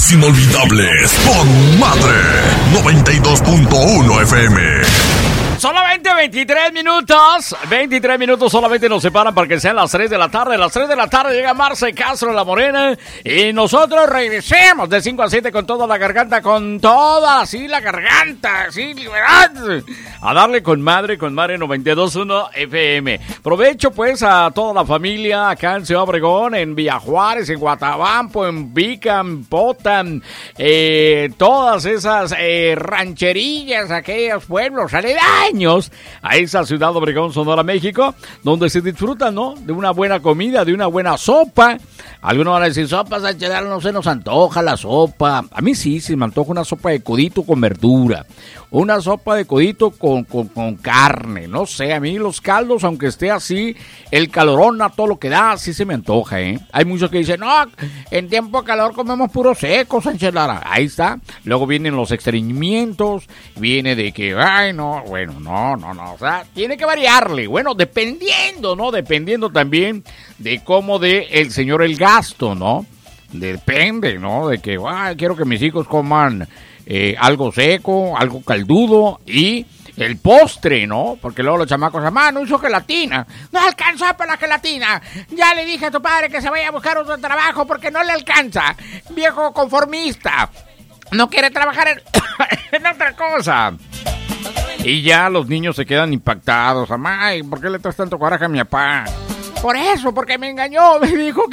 Las inolvidables con Madre 92.1 FM. Solamente 23 minutos solamente nos separan para que sean las 3 de la tarde. A las 3 de la tarde llega Marce Castro, La Morena, y nosotros regresemos de 5 a 7 con toda la garganta, con toda, así la garganta, así liberad, a darle con Madre 92.1 FM. Provecho pues a toda la familia acá en Ciudad Obregón, en Villa Juárez, en Guatabampo, en Vica, en Potan, todas esas rancherillas, aquellos pueblos aledaños a esa Ciudad Obregón, Sonora, México, donde se disfruta, ¿no?, de una buena comida, de una buena sopa. Algunos van a decir, sopa, Sánchez, no se nos antoja la sopa. A mí sí, se me antoja una sopa de codito con verdura, una sopa de codito con carne, no sé, a mí los caldos, aunque esté así, el calorón a todo lo que da, sí se me antoja, ¿eh? Hay muchos que dicen, no, en tiempo de calor comemos puro seco, Sánchez Lara. Ahí está. Luego vienen los estreñimientos, viene de que, ay, no, bueno, no, o sea, tiene que variarle. Bueno, dependiendo, ¿no? Dependiendo también de cómo dé el señor el gasto, ¿no? Depende, ¿no? De que, ay, quiero que mis hijos coman algo seco, algo caldudo y el postre, ¿no? Porque luego los chamacos, mamá, no hizo gelatina. No alcanzó para la gelatina. Ya le dije a tu padre que se vaya a buscar otro trabajo porque no le alcanza. Viejo conformista. No quiere trabajar en otra cosa. Y ya los niños se quedan impactados. Mamá, ¿por qué le traes tanto coraje a mi papá? Por eso, porque me engañó, me dijo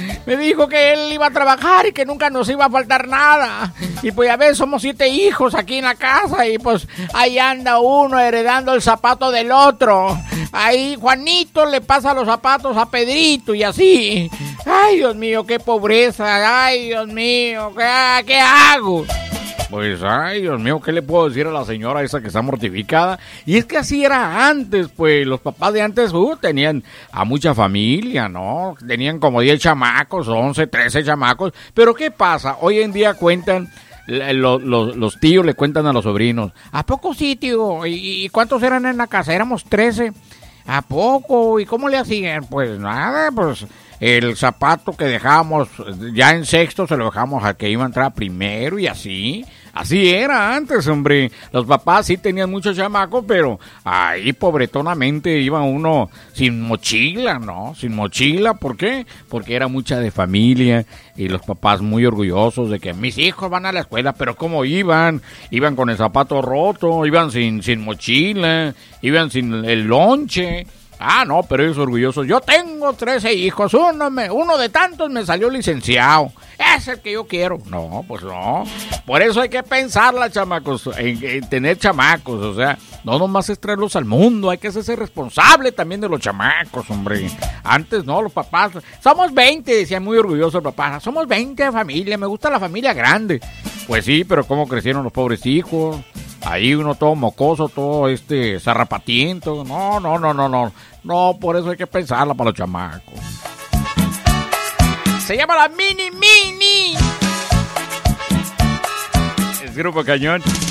que él iba a trabajar y que nunca nos iba a faltar nada. Y pues ya ves, somos 7 hijos aquí en la casa y pues ahí anda uno heredando el zapato del otro. Ahí Juanito le pasa los zapatos a Pedrito y así. Ay, Dios mío, qué pobreza, ay, Dios mío, ¿qué hago? Pues, ay, Dios mío, ¿qué le puedo decir a la señora esa que está mortificada? Y es que así era antes, pues, los papás de antes, tenían a mucha familia, ¿no? Tenían como 10 chamacos, 11, 13 chamacos. Pero, ¿qué pasa? Hoy en día cuentan, los tíos le cuentan a los sobrinos. ¿A poco sí, tío? ¿Y cuántos eran en la casa? Éramos 13. ¿A poco? ¿Y cómo le hacían? Pues nada, pues el zapato que dejábamos ya en sexto se lo dejamos al que iba a entrar primero y así. Así era antes, hombre. Los papás sí tenían muchos chamacos, pero ahí pobretonamente iba uno sin mochila, ¿no? Sin mochila, ¿por qué? Porque era mucha de familia y los papás muy orgullosos de que mis hijos van a la escuela, pero ¿cómo iban? Iban con el zapato roto, iban sin mochila, iban sin el lonche. Ah, no, pero ellos orgullosos. Yo tengo 13 hijos, uno de tantos me salió licenciado. Es el que yo quiero. No, pues no. Por eso hay que pensarla, chamacos, en tener chamacos. O sea, no nomás es traerlos al mundo, hay que hacerse responsable también de los chamacos, hombre. Antes, no, los papás, somos 20, decía muy orgulloso el papá. Somos 20 de familia, me gusta la familia grande. Pues sí, pero ¿cómo crecieron los pobres hijos? Ahí uno todo mocoso, todo zarrapatiento. No, por eso hay que pensarla para los chamacos. Se llama la Mini. Es Grupo Cañón.